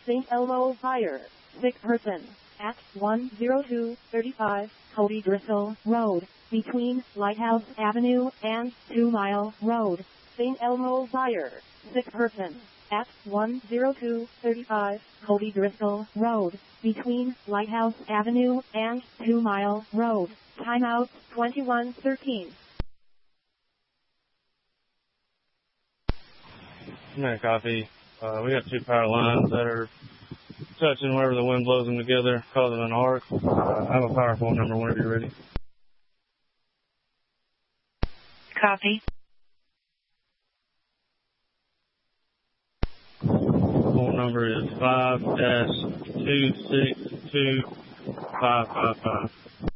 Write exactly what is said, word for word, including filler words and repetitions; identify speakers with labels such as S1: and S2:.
S1: Saint Elmo Fire. Sick person. At one oh two thirty-five Cody Driscoll Road, between Lighthouse Avenue and Two Mile Road. Saint Elmo Fire. Sick person. At one oh two thirty-five Cody Driscoll Road, between Lighthouse Avenue and Two Mile Road. Timeout twenty-one thirteen.
S2: Man, copy. Uh, we got two power lines that are touching wherever the wind blows them together, causing an arc. Uh, I have a power phone number whenever you're ready.
S3: Copy.
S2: Phone number is five dash two six two five five five.